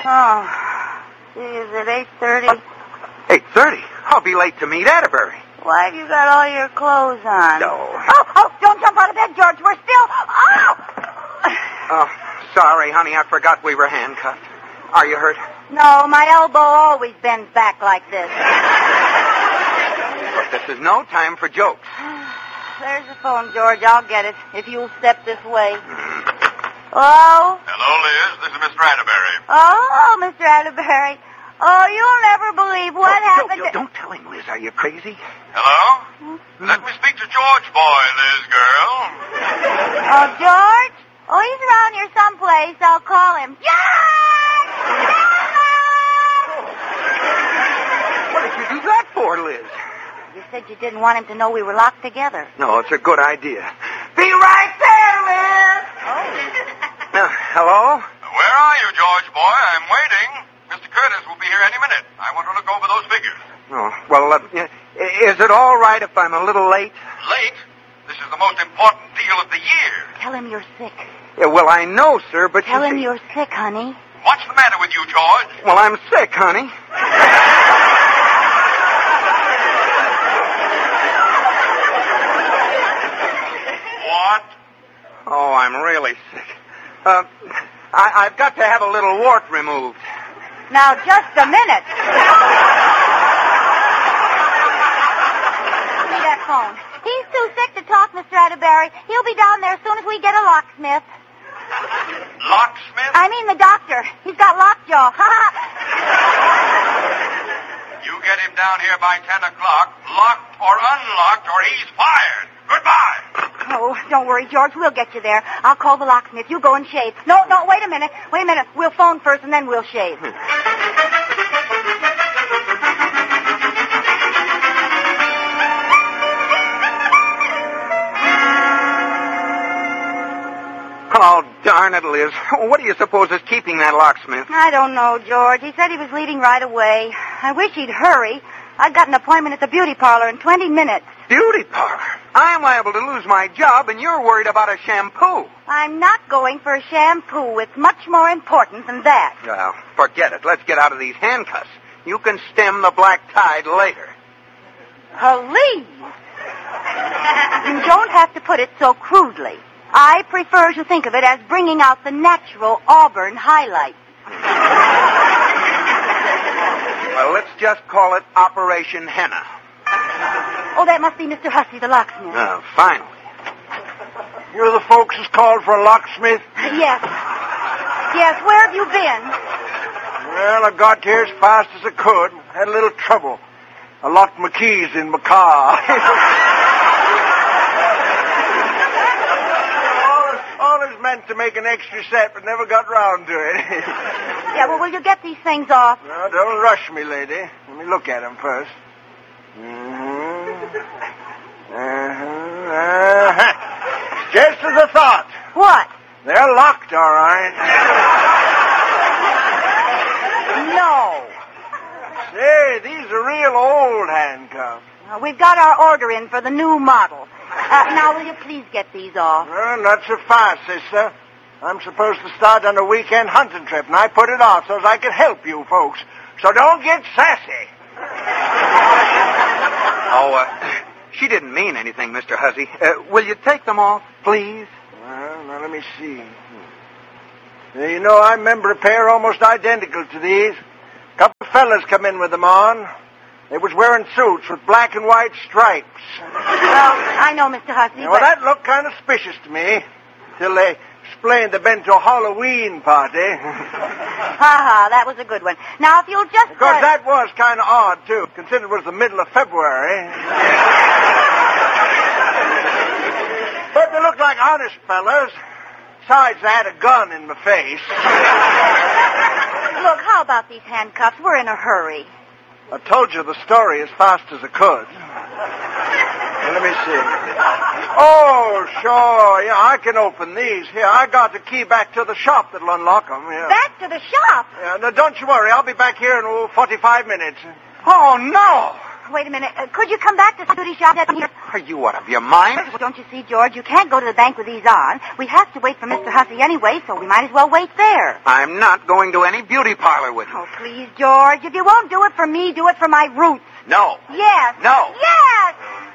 Oh, is it 8:30? 8:30? I'll be late to meet Atterbury. Why have you got all your clothes on? No. Oh, don't jump out of bed, George. We're still... Oh, sorry, honey. I forgot we were handcuffed. Are you hurt? No, my elbow always bends back like this. But this is no time for jokes. There's the phone, George. I'll get it if you'll step this way. Hello? Hello, Liz. This is Mr. Atterbury. Oh, Mr. Atterbury. Oh, you'll never believe what happened. Don't tell him, Liz. Are you crazy? Hello? Let me speak to George Boy, Liz girl. Oh, George? Oh, he's around here someplace. I'll call him. George! What did you do that for, Liz? You said you didn't want him to know we were locked together. No, it's a good idea. Be right there, Liz! Hello? Where are you, George Boy? I'm waiting. Mr. Curtis will be here any minute. I want to look over those figures. Oh, well, is it all right if I'm a little late? Late? This is the most important deal of the year. Tell him you're sick. Yeah, well, I know, sir, but Tell him you're sick, honey. What's the matter with you, George? Well, I'm sick, honey. What? Oh, I'm really sick. I've got to have a little wart removed. Now, just a minute. Give me that phone. He's too sick to talk, Mr. Atterbury. He'll be down there as soon as we get a locksmith. Locksmith? I mean the doctor. He's got lockjaw. You get him down here by 10 o'clock, locked or unlocked, or he's fired. Goodbye. Oh, don't worry, George. We'll get you there. I'll call the locksmith. You go and shave. No, wait a minute. We'll phone first, and then we'll shave. Oh, darn it, Liz. What do you suppose is keeping that locksmith? I don't know, George. He said he was leaving right away. I wish he'd hurry. I've got an appointment at the beauty parlor in 20 minutes. Beauty parlor? I'm liable to lose my job, and you're worried about a shampoo. I'm not going for a shampoo. It's much more important than that. Well, forget it. Let's get out of these handcuffs. You can stem the black tide later. Please. You don't have to put it so crudely. I prefer to think of it as bringing out the natural auburn highlight. Well, let's just call it Operation Henna. Oh, that must be Mr. Hussey, the locksmith. Finally. You're the folks who's called for a locksmith? Yes. Yes, where have you been? Well, I got here as fast as I could. Had a little trouble. I locked my keys in my car. Always meant to make an extra set, but never got round to it. Yeah, well, will you get these things off? No, don't rush me, lady. Let me look at them first. Just as I thought. What? They're locked, all right. No. Say, these are real old handcuffs. We've got our order in for the new model. Now, will you please get these off? Well, not so fast, sister. I'm supposed to start on a weekend hunting trip, and I put it off so as I could help you folks. So don't get sassy. She didn't mean anything, Mr. Hussey. Will you take them off, please? Well, now let me see. You know, I remember a pair almost identical to these. A couple of fellas come in with them on. They was wearing suits with black and white stripes. Well, I know, Mr. Hussey, Well, that looked kind of suspicious to me. Till they explained they'd been to a Halloween party. That was a good one. Now, if you'll just... Of course, that was kind of odd, too, considering it was the middle of February. But they looked like honest fellas. Besides, I had a gun in my face. Look, how about these handcuffs? We're in a hurry. I told you the story as fast as I could. Now, let me see. Oh, sure. Yeah, I can open these. Here, I got the key back to the shop that'll unlock them. Yeah. Back to the shop? Yeah, now, don't you worry. I'll be back here in 45 minutes. Oh, no! wait a minute. Could you come back to the beauty shop at here? Are you out of your mind? Well, don't you see, George? You can't go to the bank with these on. We have to wait for Mr. Hussey anyway, so we might as well wait there. I'm not going to any beauty parlor with you. Oh, please, George. If you won't do it for me, do it for my roots. No. Yes. No. Yes!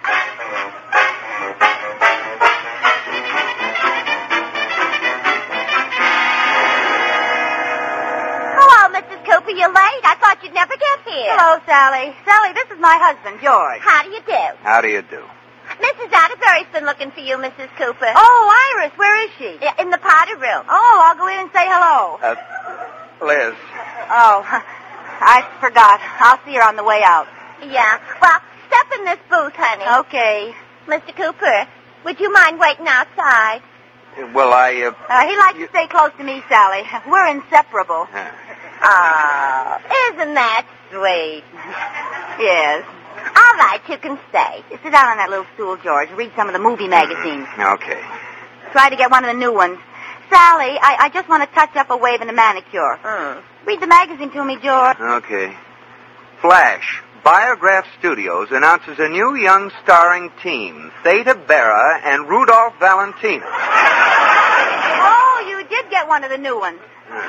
Hello, Mrs. Cooper. You're late. I thought you'd never get here. Hello, Sally. Sally, this is my husband, George. How do you do? How do you do? Mrs. Atterbury's been looking for you, Mrs. Cooper. Oh, Iris, where is she? In the powder room. Oh, I'll go in and say hello. Liz. Oh, I forgot. I'll see her on the way out. Yeah. Well, step in this booth, honey. Okay. Mr. Cooper, would you mind waiting outside? Well, He likes to stay close to me, Sally. We're inseparable. Oh, isn't that sweet? Yes. All right, you can stay. You sit down on that little stool, George. Read some of the movie magazines. Okay. Try to get one of the new ones. Sally, I just want to touch up a wave and a manicure. Read the magazine to me, George. Okay. Flash. Biograph Studios announces a new young starring team, Theta Berra and Rudolph Valentino. Oh, you did get one of the new ones.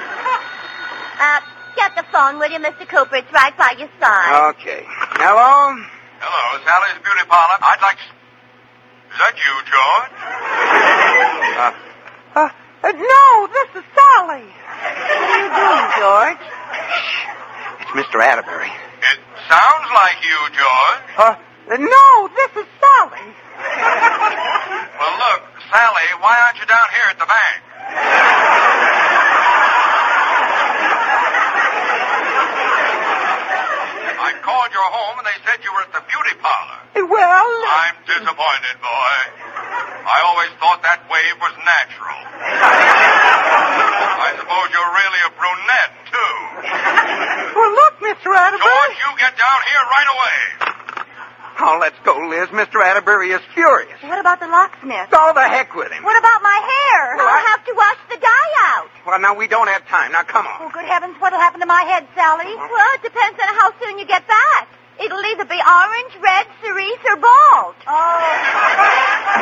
Get the phone, will you, Mr. Cooper? It's right by your side. Okay. Hello? Hello, Sally's Beauty Parlor. I'd like to... Is that you, George? No, this is Sally. What are you doing, George? It's Mr. Atterbury. It sounds like you, George. No, this is Sally. Well, look, Sally, why aren't you down here at the bank? I called your home and they said you were at the beauty parlor. Well... I'm disappointed, boy. I always thought that wave was natural. I suppose you're really a brunette, too. Well, look, Mr. Atterbury. George, you get down here right away. Oh, let's go, Liz. Mr. Atterbury is furious. What about the locksmith? All the heck with him. What about my hair? I'll have to wash the dye out. Well, now, we don't have time. Now, come Oh, on. good heavens, what'll happen to my head, Sally? Well, it depends on how soon you get back. It'll either be orange, red, cerise, or bald. Oh.